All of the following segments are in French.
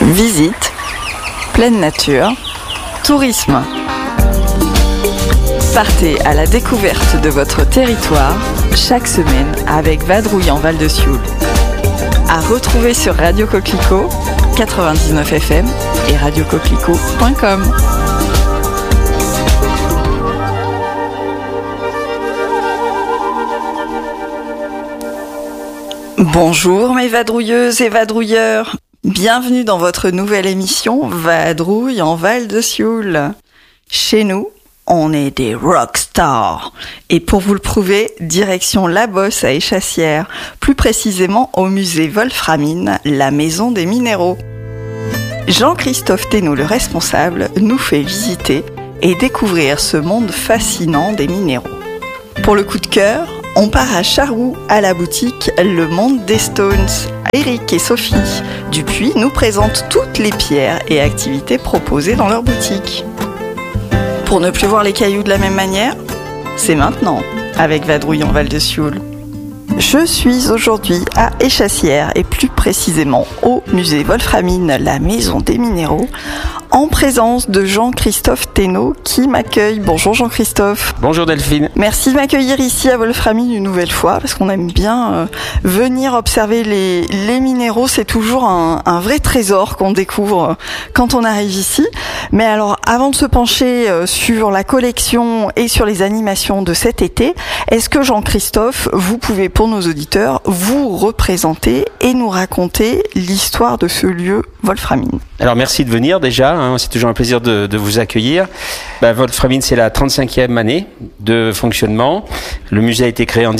Visite, pleine nature, tourisme. Partez à la découverte de votre territoire chaque semaine avec Vadrouille en Val de Sioule. À retrouver sur Radio Coquelicot, 99 FM et radiocoquelicot.com. Bonjour mes vadrouilleuses et vadrouilleurs. Bienvenue dans votre nouvelle émission Vadrouille en Val de Sioule. Chez nous, on est des rockstars. Et pour vous le prouver, direction La Bosse à Échassières, plus précisément au musée Wolframine, la maison des minéraux. Jean-Christophe Thénault, le responsable, nous fait visiter et découvrir ce monde fascinant des minéraux. Pour le coup de cœur, on part à Charroux, à la boutique Le Monde des Stones. Eric et Sophie Dupuis nous présentent toutes les pierres et activités proposées dans leur boutique. Pour ne plus voir les cailloux de la même manière, c'est maintenant, avec Vadrouille en Val de Sioule. Je suis aujourd'hui à Échassières et plus précisément au musée Wolframine, la maison des minéraux, en présence de Jean-Christophe Thénault qui m'accueille. Bonjour Jean-Christophe. Bonjour Delphine. Merci de m'accueillir ici à Wolframine une nouvelle fois parce qu'on aime bien venir observer les minéraux. C'est toujours un vrai trésor qu'on découvre quand on arrive ici. Mais alors avant de se pencher sur la collection et sur les animations de cet été, est-ce que Jean-Christophe, vous pouvez pour nos auditeurs vous représenter et nous raconter l'histoire de ce lieu Wolframine? Alors merci de venir déjà, c'est toujours un plaisir de vous accueillir. Wolframine, c'est la 35e année de fonctionnement. Le musée a été créé en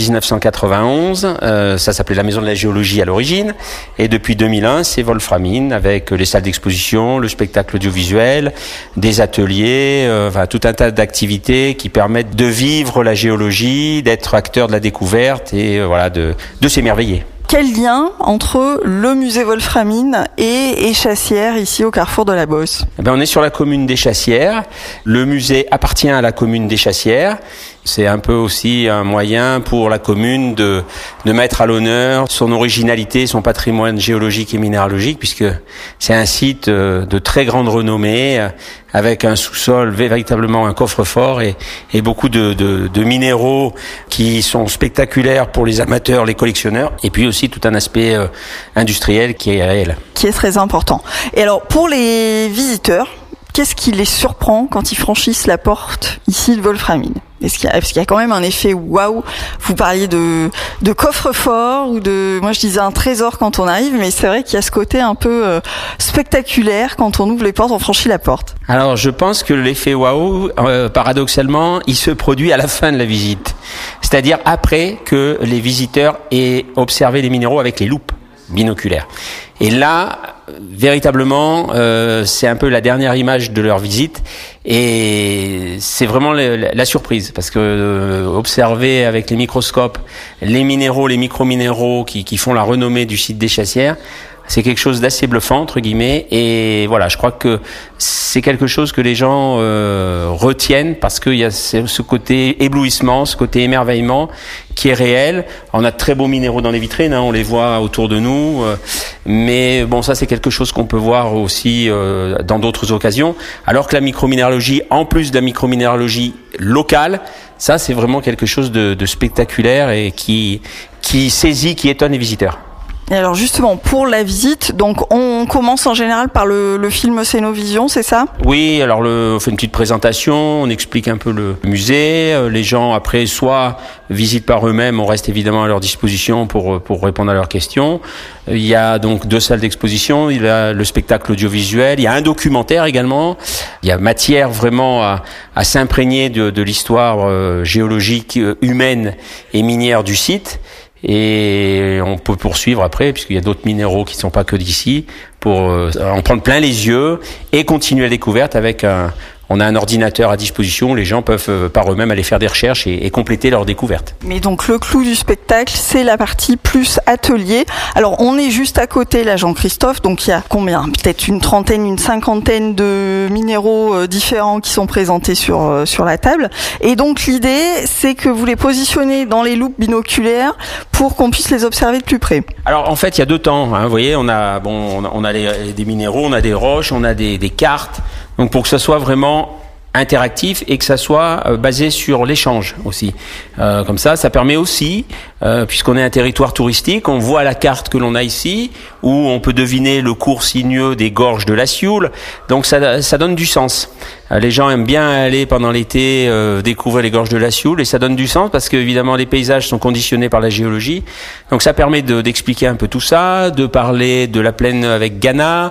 1991, ça s'appelait la Maison de la Géologie à l'origine. Et depuis 2001, c'est Wolframine avec les salles d'exposition, le spectacle audiovisuel, des ateliers, tout un tas d'activités qui permettent de vivre la géologie, d'être acteur de la découverte et de s'émerveiller. Quel lien entre le musée Wolframine et Échassières, ici au carrefour de la Bosse? On est sur la commune d'Échassières. Le musée appartient à la commune d'Échassières. C'est un peu aussi un moyen pour la commune de mettre à l'honneur son originalité, son patrimoine géologique et minéralogique, puisque c'est un site de très grande renommée, avec un sous-sol, véritablement un coffre-fort et beaucoup de minéraux qui sont spectaculaires pour les amateurs, les collectionneurs, et puis aussi tout un aspect industriel qui est réel. Qui est très important. Et alors, pour les visiteurs, qu'est-ce qui les surprend quand ils franchissent la porte ici de Wolframine? Parce qu'il y a quand même un effet waouh. Vous parliez de coffre-fort ou moi je disais un trésor quand on arrive, mais c'est vrai qu'il y a ce côté un peu spectaculaire quand on ouvre les portes, on franchit la porte. Alors je pense que l'effet waouh, paradoxalement, il se produit à la fin de la visite. C'est-à-dire après que les visiteurs aient observé les minéraux avec les loupes binoculaires. Et là, véritablement, c'est un peu la dernière image de leur visite et c'est vraiment la surprise parce que observer avec les microscopes les minéraux, les micro-minéraux qui font la renommée du site d'Échassières, c'est quelque chose d'assez bluffant entre guillemets et voilà, je crois que c'est quelque chose que les gens retiennent parce qu'il y a ce côté éblouissement, ce côté émerveillement qui est réel. On a de très beaux minéraux dans les vitrines, on les voit autour de nous, mais bon, ça c'est quelque chose qu'on peut voir aussi dans d'autres occasions, alors que la microminéralogie, en plus de la microminéralogie locale, ça c'est vraiment quelque chose de spectaculaire et qui saisit, qui étonne les visiteurs. Et alors justement, pour la visite, donc on commence en général par le film Cénovision, c'est ça? Oui, alors on fait une petite présentation, on explique un peu le musée, les gens après soit visitent par eux-mêmes, on reste évidemment à leur disposition pour répondre à leurs questions. Il y a donc 2 salles d'exposition, il y a le spectacle audiovisuel, il y a un documentaire également, il y a matière vraiment à s'imprégner de l'histoire géologique, humaine et minière du site. Et on peut poursuivre après, puisqu'il y a d'autres minéraux qui ne sont pas que d'ici, pour en prendre plein les yeux et continuer la découverte avec on a un ordinateur à disposition, les gens peuvent par eux-mêmes aller faire des recherches et compléter leurs découvertes. Mais donc le clou du spectacle, c'est la partie plus atelier. Alors on est juste à côté là, Jean-Christophe, donc il y a combien ? Peut-être une trentaine, une cinquantaine de minéraux différents qui sont présentés sur la table. Et donc l'idée, c'est que vous les positionnez dans les loupes binoculaires pour qu'on puisse les observer de plus près. Alors en fait, il y a deux temps. Vous voyez, on a des minéraux, on a des roches, on a des cartes. Donc pour que ça soit vraiment interactif et que ça soit basé sur l'échange aussi. Comme ça permet aussi, puisqu'on est un territoire touristique, on voit la carte que l'on a ici, où on peut deviner le cours sinueux des gorges de la Sioule. Donc ça donne du sens. Les gens aiment bien aller pendant l'été découvrir les gorges de la Sioule, et ça donne du sens parce que évidemment les paysages sont conditionnés par la géologie. Donc ça permet d'expliquer un peu tout ça, de parler de la plaine avec Ghana,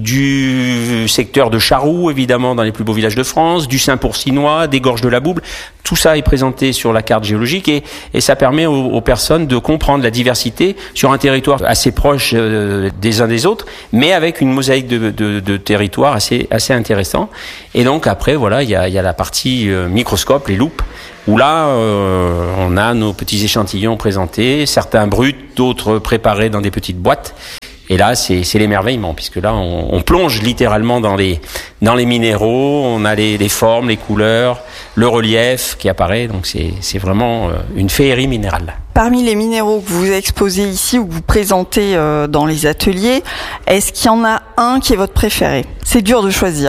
du secteur de Charroux évidemment dans les plus beaux villages de France, du Saint-Pourcinois, des gorges de la Bouble. Tout ça est présenté sur la carte géologique et ça permet aux personnes de comprendre la diversité sur un territoire assez proche des uns des autres, mais avec une mosaïque de territoires assez intéressant. Et donc après, voilà, il y a la partie microscope, les loupes, où là, on a nos petits échantillons présentés, certains bruts, d'autres préparés dans des petites boîtes. Et là, c'est l'émerveillement, puisque là, on plonge littéralement dans les minéraux, on a les formes, les couleurs, le relief qui apparaît, donc c'est vraiment une féerie minérale. Parmi les minéraux que vous exposez ici ou que vous présentez dans les ateliers, est-ce qu'il y en a un qui est votre préféré ? C'est dur de choisir.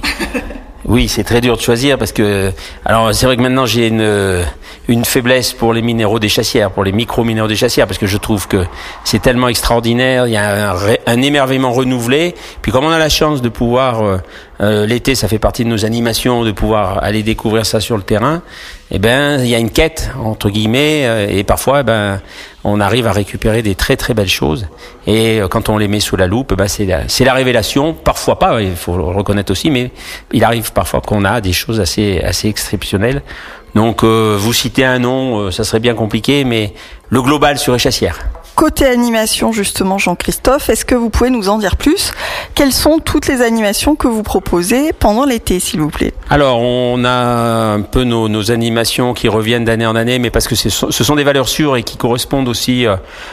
Oui, c'est très dur de choisir parce que, alors c'est vrai que maintenant j'ai une faiblesse pour les minéraux des chassières, pour les micro-minéraux des chassières, parce que je trouve que c'est tellement extraordinaire, il y a un émerveillement renouvelé. Puis comme on a la chance de pouvoir, l'été ça fait partie de nos animations, de pouvoir aller découvrir ça sur le terrain, il y a une quête, entre guillemets, et parfois, on arrive à récupérer des très très belles choses. Et quand on les met sous la loupe, c'est la révélation. Parfois pas, il faut le reconnaître aussi, mais il arrive parfois qu'on a des choses assez exceptionnelles. Donc, vous citez un nom, ça serait bien compliqué, mais le global sur échassière. Côté animation, justement, Jean-Christophe, est-ce que vous pouvez nous en dire plus ? Quelles sont toutes les animations que vous proposez pendant l'été, s'il vous plaît ? Alors, on a un peu nos animations qui reviennent d'année en année, mais parce que ce sont des valeurs sûres et qui correspondent aussi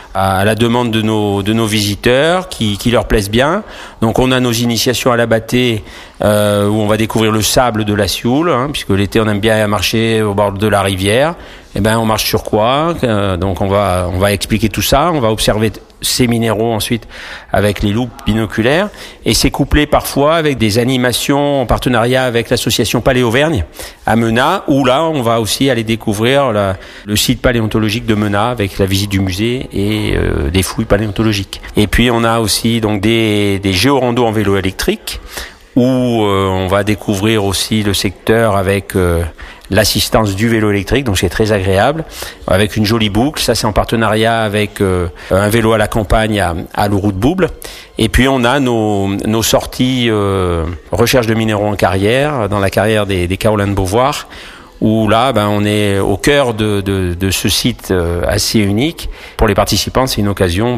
à la demande de nos visiteurs, qui leur plaisent bien. Donc, on a nos initiations à la bâtée, où on va découvrir le sable de la Sioule, puisque l'été, on aime bien marcher au bord de la rivière. On marche sur quoi ? Donc on va expliquer tout ça, on va observer ces minéraux ensuite avec les loupes binoculaires, et c'est couplé parfois avec des animations en partenariat avec l'association Paléauvergne à Menat, où là on va aussi aller découvrir le site paléontologique de Menat avec la visite du musée et des fouilles paléontologiques. Et puis on a aussi donc des géorandos en vélo électrique, où on va découvrir aussi le secteur avec l'assistance du vélo électrique, donc c'est très agréable, avec une jolie boucle. Ça, c'est en partenariat avec un vélo à la campagne à Louroux de Bouble. Et puis on a nos sorties recherche de minéraux en carrière, dans la carrière des Kaolins de Beauvoir, où là, on est au cœur de ce site assez unique. Pour les participants, c'est une occasion,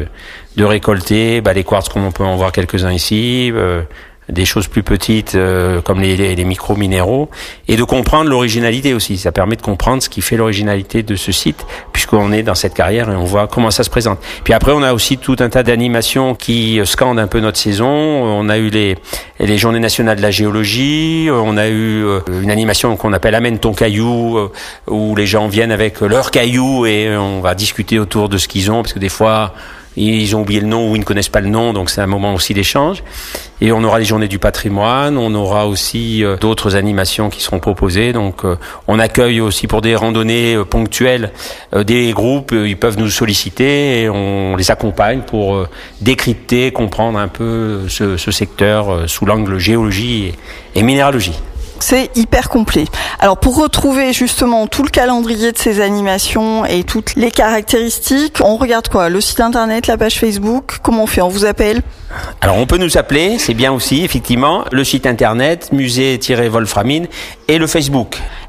de récolter les quartz, comme on peut en voir quelques-uns ici, des choses plus petites comme les micro-minéraux, et de comprendre l'originalité aussi. Ça permet de comprendre ce qui fait l'originalité de ce site, puisqu'on est dans cette carrière et on voit comment ça se présente. Puis après, on a aussi tout un tas d'animations qui scandent un peu notre saison. On a eu les Journées nationales de la géologie, on a eu une animation qu'on appelle Amène ton caillou, où les gens viennent avec leurs cailloux et on va discuter autour de ce qu'ils ont, parce que des fois ils ont oublié le nom ou ils ne connaissent pas le nom, donc c'est un moment aussi d'échange. Et on aura les journées du patrimoine, on aura aussi d'autres animations qui seront proposées. Donc on accueille aussi pour des randonnées ponctuelles des groupes, ils peuvent nous solliciter et on les accompagne pour décrypter, comprendre un peu ce secteur sous l'angle géologie et minéralogie. C'est hyper complet. Alors pour retrouver justement tout le calendrier de ces animations et toutes les caractéristiques, on regarde quoi ? Le site internet, la page Facebook, comment on fait ? On vous appelle ? Alors on peut nous appeler, c'est bien aussi effectivement, le site internet musée-wolframine et le Facebook.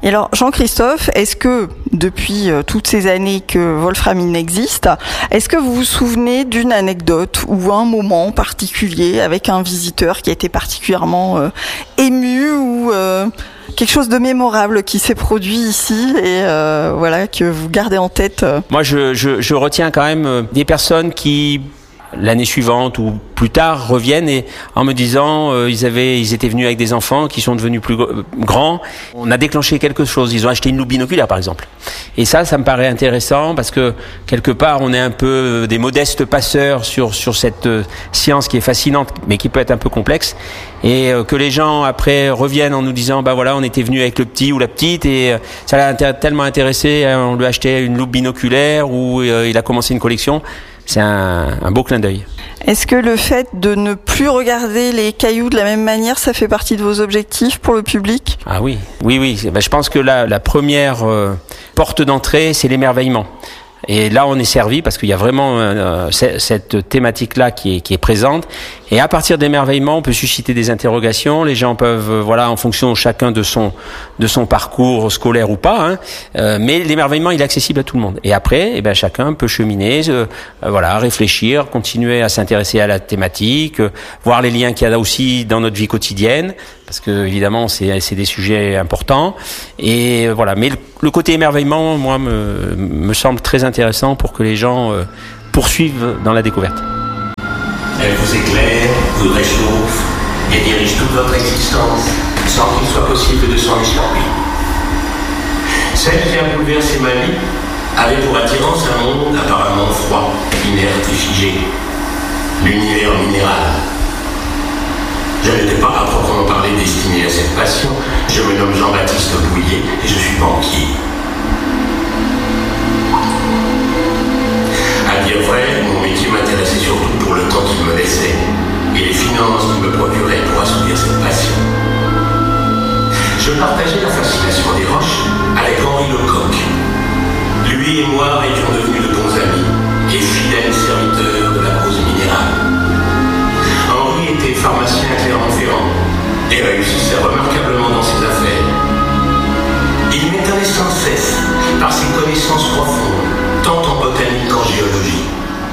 Et alors, Jean-Christophe, est-ce que depuis toutes ces années que Wolframine existe, est-ce que vous vous souvenez d'une anecdote ou un moment particulier avec un visiteur qui a été particulièrement ému ou quelque chose de mémorable qui s'est produit ici et voilà que vous gardez en tête? Moi, je retiens quand même des personnes qui, l'année suivante ou plus tard, reviennent et en me disant ils étaient venus avec des enfants qui sont devenus plus grands. On a déclenché quelque chose. Ils ont acheté une loupe binoculaire, par exemple. Et ça me paraît intéressant parce que quelque part, on est un peu des modestes passeurs sur cette science qui est fascinante, mais qui peut être un peu complexe. Et que les gens après reviennent en nous disant bah voilà, on était venus avec le petit ou la petite et ça l'a tellement intéressé, on lui a acheté une loupe binoculaire ou il a commencé une collection. C'est un beau clin d'œil. Est-ce que le fait de ne plus regarder les cailloux de la même manière, ça fait partie de vos objectifs pour le public? Ah oui. Je pense que la première porte d'entrée, c'est l'émerveillement. Et là, on est servi parce qu'il y a vraiment cette thématique-là qui est présente. Et à partir de l'émerveillement, on peut susciter des interrogations. Les gens peuvent, en fonction chacun de son parcours scolaire ou pas. Mais l'émerveillement, il est accessible à tout le monde. Et après, chacun peut cheminer, réfléchir, continuer à s'intéresser à la thématique, voir les liens qu'il y a là aussi dans notre vie quotidienne. Parce que évidemment, c'est des sujets importants. Et voilà. Mais le côté émerveillement, moi, me semble très intéressant pour que les gens poursuivent dans la découverte. Elle vous éclaire, vous réchauffe et dirige toute votre existence sans qu'il soit possible de s'en échapper. Celle qui a bouleversé ma vie avait pour attirance un monde apparemment froid, inerte et figé. L'univers minéral. Je n'étais pas à proprement parler destiné à cette passion. Je me nomme Jean-Baptiste Bouillet et je suis banquier. À dire vrai, mon métier m'intéressait surtout pour le temps qu'il me laissait et les finances qu'il me procurait pour assouvir cette passion. Je partageais la fascination des roches avec Henri Lecoq. Lui et moi étions devenus de bons amis et fidèles serviteurs de la cause minérale. Henri était pharmacien à Clermont-Ferrand et réussissait remarquablement dans ses affaires. Il m'étonnait sans cesse par ses connaissances profondes, tant en botanique qu'en géologie.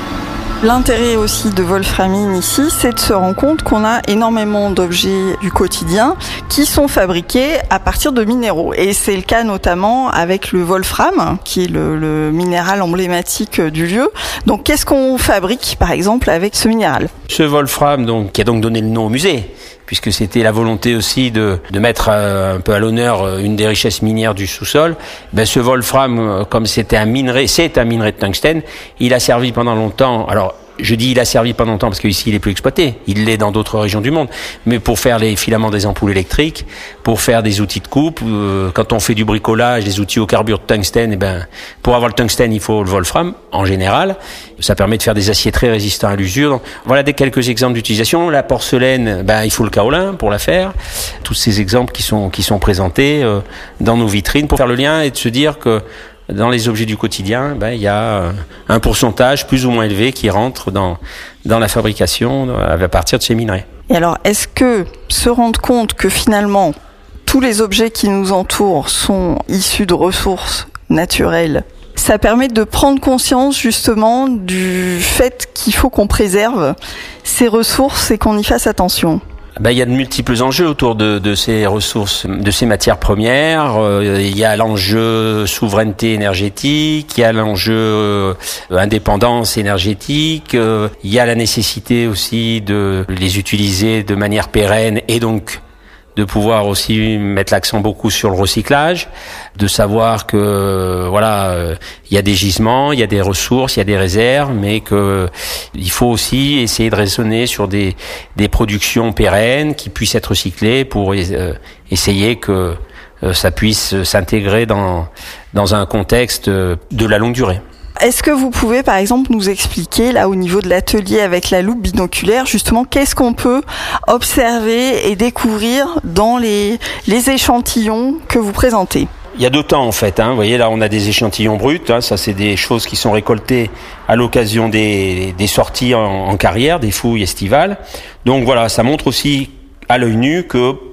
L'intérêt aussi de Wolframine ici, c'est de se rendre compte qu'on a énormément d'objets du quotidien qui sont fabriqués à partir de minéraux. Et c'est le cas notamment avec le wolfram, qui est le minéral emblématique du lieu. Donc qu'est-ce qu'on fabrique par exemple avec ce minéral? Ce wolfram, qui a donc donné le nom au musée, puisque c'était la volonté aussi de mettre un peu à l'honneur une des richesses minières du sous-sol. Ce wolfram, comme c'est un minerai de tungstène, il a servi pendant longtemps. Alors, je dis il a servi pendant longtemps parce qu'ici il est plus exploité. Il l'est dans d'autres régions du monde. Mais pour faire les filaments des ampoules électriques, pour faire des outils de coupe, quand on fait du bricolage, des outils au carbure de tungstène, pour avoir le tungstène, il faut le wolfram, en général. Ça permet de faire des aciers très résistants à l'usure. Donc, voilà quelques exemples d'utilisation. La porcelaine, il faut le kaolin pour la faire. Tous ces exemples qui sont présentés dans nos vitrines pour faire le lien et de se dire que dans les objets du quotidien, il y a un pourcentage plus ou moins élevé qui rentre dans la fabrication à partir de ces minerais. Et alors, est-ce que se rendre compte que finalement, tous les objets qui nous entourent sont issus de ressources naturelles, ça permet de prendre conscience justement du fait qu'il faut qu'on préserve ces ressources et qu'on y fasse attention? Il y a de multiples enjeux autour de ces ressources, de ces matières premières. Il y a l'enjeu souveraineté énergétique, il y a l'enjeu indépendance énergétique, il y a la nécessité aussi de les utiliser de manière pérenne et donc de pouvoir aussi mettre l'accent beaucoup sur le recyclage, de savoir que il y a des gisements, il y a des ressources, il y a des réserves, mais que il faut aussi essayer de raisonner sur des productions pérennes qui puissent être recyclées pour essayer que ça puisse s'intégrer dans un contexte de la longue durée. Est-ce que vous pouvez, par exemple, nous expliquer, là, au niveau de l'atelier avec la loupe binoculaire, justement, qu'est-ce qu'on peut observer et découvrir dans les échantillons que vous présentez? Il y a deux temps, en fait. Vous voyez, là, on a des échantillons bruts. Ça, c'est des choses qui sont récoltées à l'occasion des sorties en carrière, des fouilles estivales. Donc, voilà, ça montre aussi à l'œil nu que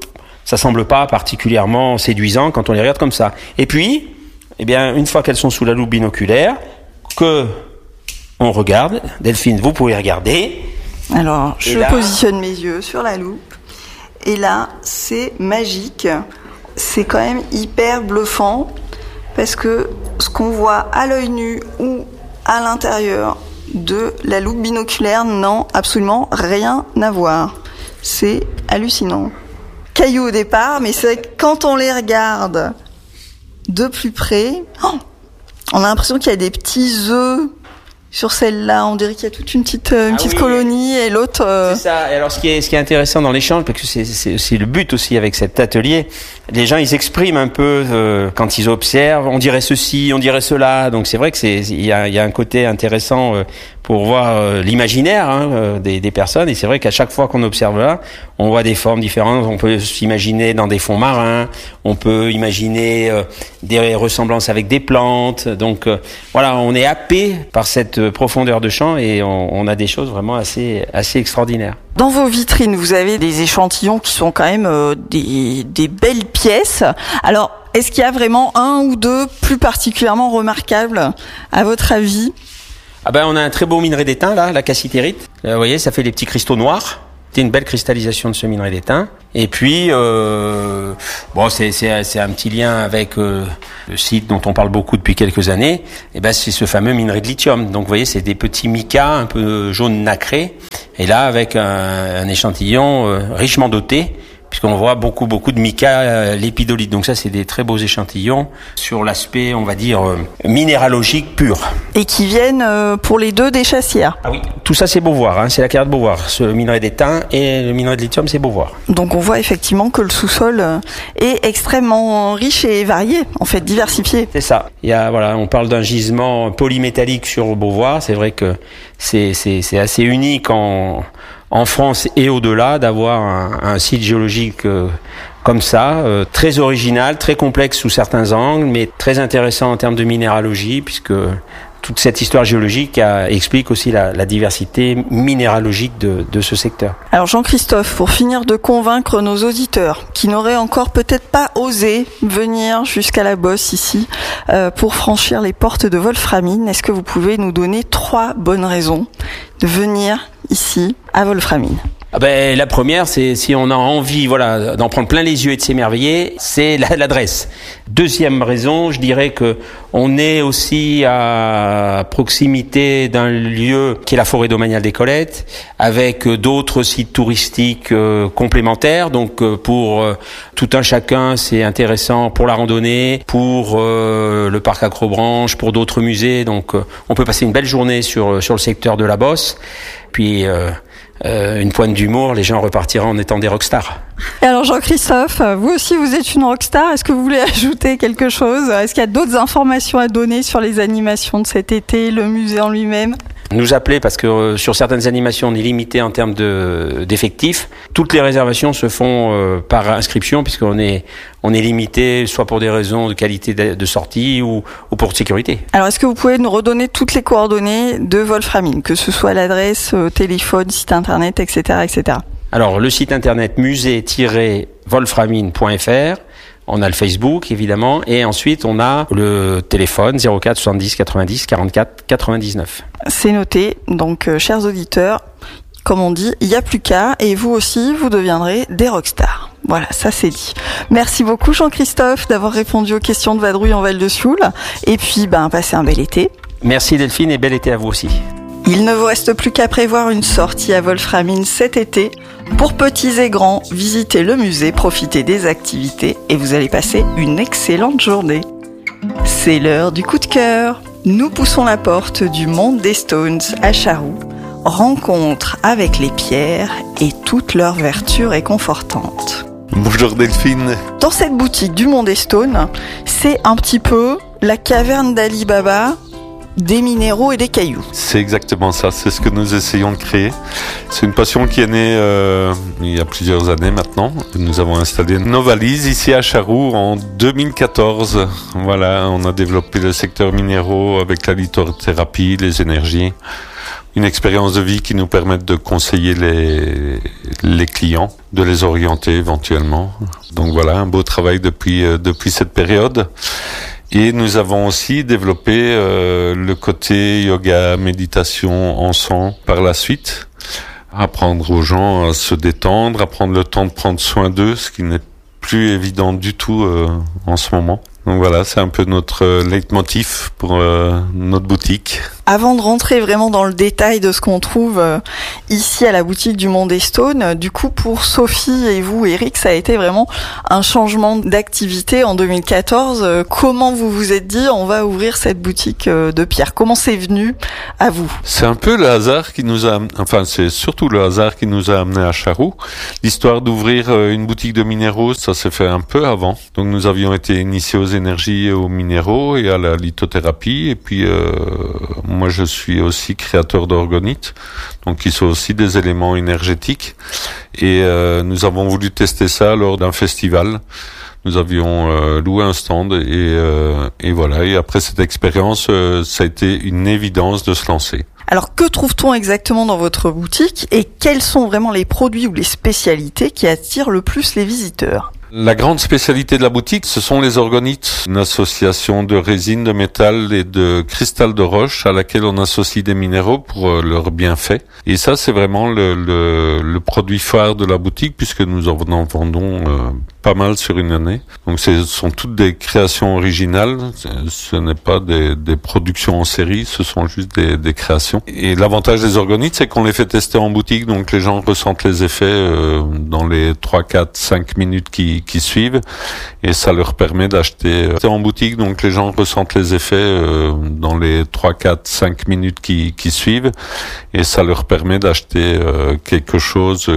ça semble pas particulièrement séduisant quand on les regarde comme ça. Et puis, eh bien, une fois qu'elles sont sous la loupe binoculaire, que on regarde, Delphine, vous pouvez regarder. Alors, je positionne mes yeux sur la loupe. Et là, c'est magique. C'est quand même hyper bluffant parce que ce qu'on voit à l'œil nu ou à l'intérieur de la loupe binoculaire n'a absolument rien à voir. C'est hallucinant. Cailloux au départ, mais c'est vrai que quand on les regarde de plus près, on a l'impression qu'il y a des petits œufs sur celle-là. On dirait qu'il y a toute une petite colonie et l'autre... C'est ça. Et alors, ce qui est intéressant dans l'échange, parce que c'est le but aussi avec cet atelier, les gens, ils expriment un peu quand ils observent, on dirait ceci, on dirait cela. Donc, c'est vrai que il y a un côté intéressant pour voir l'imaginaire des personnes. Et c'est vrai qu'à chaque fois qu'on observe là, on voit des formes différentes. On peut s'imaginer dans des fonds marins, on peut imaginer des ressemblances avec des plantes. Donc voilà, on est happé par cette profondeur de champ et on a des choses vraiment assez extraordinaires. Dans vos vitrines, vous avez des échantillons qui sont quand même des belles pièces. Alors, est-ce qu'il y a vraiment un ou deux plus particulièrement remarquables, à votre avis ? Ah ben, on a un très beau minerai d'étain, là, la cassitérite. Vous voyez, ça fait les petits cristaux noirs. C'est une belle cristallisation de ce minerai d'étain. Et puis, c'est un petit lien avec le site dont on parle beaucoup depuis quelques années. Et ben, c'est ce fameux minerai de lithium. Donc, vous voyez, c'est des petits micas un peu jaune nacré. Et là, avec un échantillon richement doté, puisqu'on voit beaucoup de mica lépidolite. Donc ça, c'est des très beaux échantillons sur l'aspect, on va dire, minéralogique pur. Et qui viennent pour les deux des Chassières. Ah oui, tout ça, c'est Beauvoir, c'est la carrière de Beauvoir. Ce minerai d'étain et le minerai de lithium, c'est Beauvoir. Donc on voit effectivement que le sous-sol est extrêmement riche et varié, en fait, diversifié. C'est ça. On parle d'un gisement polymétallique sur Beauvoir. C'est vrai que c'est assez unique en France et au-delà d'avoir un site géologique comme ça, très original, très complexe sous certains angles, mais très intéressant en termes de minéralogie, puisque toute cette histoire géologique explique aussi la diversité minéralogique de ce secteur. Alors Jean-Christophe, pour finir de convaincre nos auditeurs qui n'auraient encore peut-être pas osé venir jusqu'à la Bosse ici pour franchir les portes de Wolframine, est-ce que vous pouvez nous donner 3 bonnes raisons de venir ici à Wolframine? La première, c'est si on a envie, d'en prendre plein les yeux et de s'émerveiller, c'est l'adresse. Deuxième raison, je dirais que on est aussi à proximité d'un lieu qui est la forêt domaniale des Colettes, avec d'autres sites touristiques complémentaires. Donc pour tout un chacun, c'est intéressant pour la randonnée, pour le parc Acrobranche, pour d'autres musées. Donc on peut passer une belle journée sur le secteur de la Bosse. Puis une pointe d'humour, les gens repartiront en étant des rockstars. Et alors Jean-Christophe, vous aussi vous êtes une rockstar, est-ce que vous voulez ajouter quelque chose ? Est-ce qu'il y a d'autres informations à donner sur les animations de cet été, le musée en lui-même ? Nous appeler parce que sur certaines animations on est limité en termes d'effectifs. Toutes les réservations se font par inscription puisqu'on est limité soit pour des raisons de qualité de sortie ou pour sécurité. Alors est-ce que vous pouvez nous redonner toutes les coordonnées de Wolframine, que ce soit l'adresse, téléphone, site internet, etc., etc. Alors le site internet musée-wolframine.fr. On a le Facebook, évidemment, et ensuite on a le téléphone 04 70 90 44 99. C'est noté, donc chers auditeurs, comme on dit, il n'y a plus qu'à, et vous aussi, vous deviendrez des rockstars. Voilà, ça c'est dit. Merci beaucoup Jean-Christophe d'avoir répondu aux questions de Vadrouille en Val de Sioule, et puis passez un bel été. Merci Delphine, et bel été à vous aussi. Il ne vous reste plus qu'à prévoir une sortie à Wolframine cet été. Pour petits et grands, visitez le musée, profitez des activités et vous allez passer une excellente journée. C'est l'heure du coup de cœur. Nous poussons la porte du Monde des Stones à Charroux. Rencontre avec les pierres et toutes leurs vertus réconfortantes. Bonjour Delphine. Dans cette boutique du Monde des Stones, c'est un petit peu la caverne d'Ali Baba, des minéraux et des cailloux. C'est exactement ça, c'est ce que nous essayons de créer. C'est une passion qui est née il y a plusieurs années maintenant. Nous avons installé nos valises ici à Charroux en 2014. Voilà, on a développé le secteur minéraux avec la lithothérapie, les énergies. une expérience de vie qui nous permette de conseiller les clients, de les orienter éventuellement. Donc voilà, un beau travail depuis cette période. Et nous avons aussi développé le côté yoga, méditation, encens par la suite. Apprendre aux gens à se détendre, à prendre le temps de prendre soin d'eux, ce qui n'est plus évident du tout en ce moment. Donc voilà, c'est un peu notre leitmotiv pour notre boutique. Avant de rentrer vraiment dans le détail de ce qu'on trouve ici à la boutique du Mont des Staunes, du coup pour Sophie et vous, Eric, ça a été vraiment un changement d'activité en 2014. Comment vous vous êtes dit on va ouvrir cette boutique de pierre? Comment c'est venu à vous? C'est un peu le hasard qui nous a, enfin c'est surtout le hasard qui nous a amené à Charroux. L'histoire d'ouvrir une boutique de minéraux, ça s'est fait un peu avant. Donc nous avions été initiés aux énergies et aux minéraux et à la lithothérapie. Et puis moi je suis aussi créateur d'orgonites, donc qui sont aussi des éléments énergétiques. Et nous avons voulu tester ça lors d'un festival. Nous avions loué un stand et voilà. Et après cette expérience, ça a été une évidence de se lancer. Alors que trouve-t-on exactement dans votre boutique et quels sont vraiment les produits ou les spécialités qui attirent le plus les visiteurs? La grande spécialité de la boutique, ce sont les orgonites, une association de résine, de métal et de cristal de roche à laquelle on associe des minéraux pour leurs bienfaits. Et ça, c'est vraiment le produit phare de la boutique puisque nous en vendons pas mal sur une année. Donc ce sont toutes des créations originales, ce n'est pas des productions en série, ce sont juste des créations. Et l'avantage des orgonites, c'est qu'on les fait tester en boutique, donc les gens ressentent les effets dans les 3, 4, 5 minutes qui suivent et ça leur permet d'acheter en boutique, donc les gens ressentent les effets dans les 3, 4, 5 minutes qui suivent et ça leur permet d'acheter quelque chose